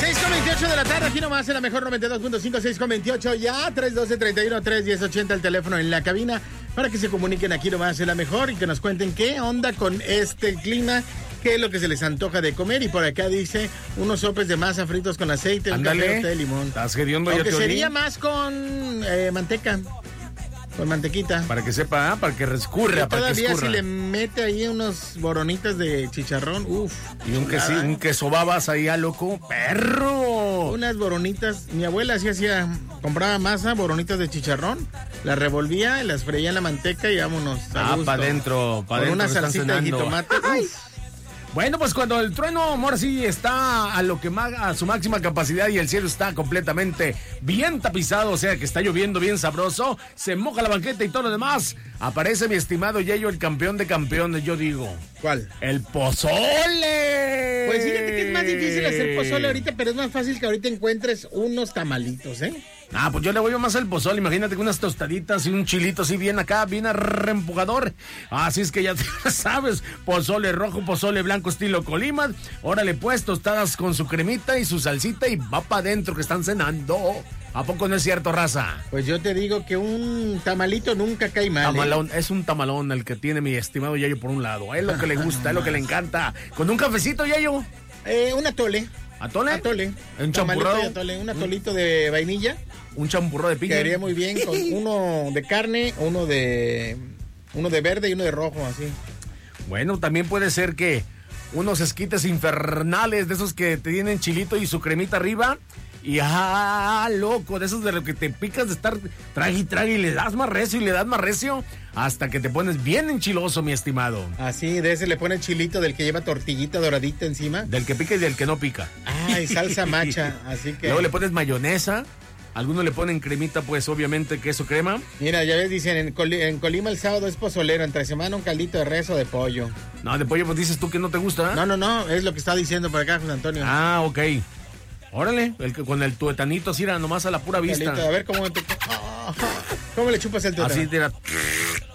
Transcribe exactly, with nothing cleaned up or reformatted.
seis con veintiocho de la tarde, aquí nomás en la mejor noventa y dos punto cinco, seis con veintiocho ya, tres uno dos, treinta y uno, tres diez, ochenta el teléfono en la cabina para que se comuniquen aquí nomás en la mejor y que nos cuenten qué onda con este clima, qué es lo que se les antoja de comer. Y por acá dice unos sopes de masa fritos con aceite, Ándale, un café de limón. Estás hediondo, Aunque ya te sería oí. más con eh, manteca, con mantequita. Para que sepa, ¿eh? Para que rescurra, Y para que todavía escurra. si le mete ahí unos boronitas de chicharrón, uff. Y un, queso, un queso babas ahí a loco, perro. Unas boronitas, mi abuela así hacía, compraba masa, boronitas de chicharrón, las revolvía, las freía en la manteca y vámonos. Ah, para adentro, para Con adentro. una salsita de jitomate. Uf. Bueno, pues cuando el trueno, amor, sí está a lo que ma- a su máxima capacidad y el cielo está completamente bien tapizado, o sea que está lloviendo bien sabroso, se moja la banqueta y todo lo demás, aparece mi estimado Yayo, el campeón de campeones, yo digo. ¿Cuál? ¡El pozole! Pues fíjate que es más difícil hacer pozole ahorita, pero es más fácil que ahorita encuentres unos tamalitos, ¿eh? Ah, pues yo le voy más al pozole, imagínate con unas tostaditas y un chilito así bien acá, bien arrempugador. Así es que ya sabes, pozole rojo, pozole blanco estilo Colima. Órale pues, tostadas con su cremita y su salsita y va para adentro que están cenando. ¿A poco no es cierto, raza? Pues yo te digo que un tamalito nunca cae mal, Tamalón, ¿eh? es un tamalón el que tiene mi estimado Yayo por un lado. Es lo que le gusta, es lo que le encanta. Con un cafecito, Yayo. Eh, un atole. ¿Atole? Atole. Un Tamalito champurrado. de atole, un atolito de vainilla. Un champurro de piña. Quedaría muy bien con uno de carne, uno de uno de verde y uno de rojo, así. Bueno, también puede ser que unos esquites infernales, de esos que te tienen chilito y su cremita arriba. Y ah, loco, de esos de lo que te picas de estar trague y trague y le das más recio y le das más recio hasta que te pones bien enchiloso, mi estimado. Así, de ese le pone chilito del que lleva tortillita doradita encima. Del que pica y del que no pica. Ay, salsa macha, así que... Luego le pones mayonesa. Algunos le ponen cremita, pues obviamente queso crema. Mira, ya ves, dicen, en, Coli- en Colima el sábado es pozolero, entre semana un caldito de res o de pollo. No, de pollo pues dices tú que no te gusta, ¿eh? No, no, no, es lo que está diciendo por acá José Antonio. Ah, ok. Órale, el que con el tuetanito así era nomás a la pura vista. Caldito, a ver cómo te... Ah, ¿cómo le chupas el tuétano? Así tira.